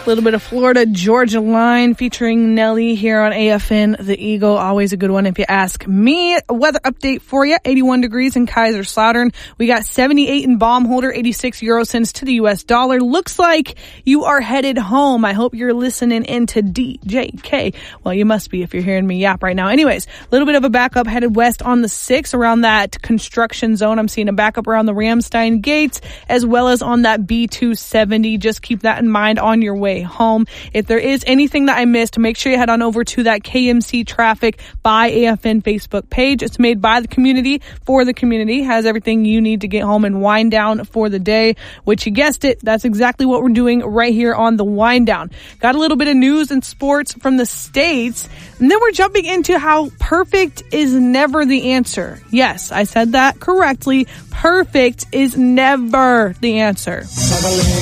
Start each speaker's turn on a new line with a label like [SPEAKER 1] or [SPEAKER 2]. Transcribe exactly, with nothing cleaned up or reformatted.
[SPEAKER 1] A little bit of Florida Georgia Line featuring Nelly here on A F N The Eagle. Always a good one if you ask me. A weather update for you. eighty-one degrees in Kaiserslautern. We got seventy-eight in Baumholder, eighty-six euro cents to the U S dollar. Looks like you are headed home. I hope you're listening into D J K. Well, you must be if you're hearing me yap right now. Anyways, a little bit of a backup headed west on the six around that construction zone. I'm seeing a backup around the Ramstein gates as well as on that B two seventy. Just keep that in mind on your way home. If there is anything that I missed, make sure you head on over to that K M C Traffic by A F N Facebook page. It's made by the community for the community, has everything you need to get home and wind down for the day, which you guessed it, that's exactly what we're doing right here on the wind down. Got a little bit of news and sports from the States, and then we're jumping into how perfect is never the answer. Yes, I said that correctly. Perfect is never the answer.